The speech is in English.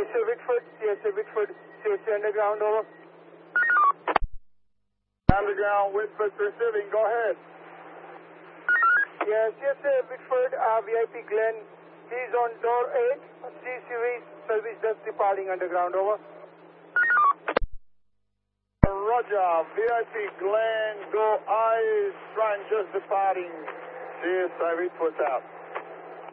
Whitford, CSA Underground, over. Underground, Whitford receiving, go ahead. Yes, CSA Whitford, VIP Glen, he's on door 8, C-Series, service just departing underground, over. Roger, VIP Glen, go eyes, train just departing, CSA Whitford out.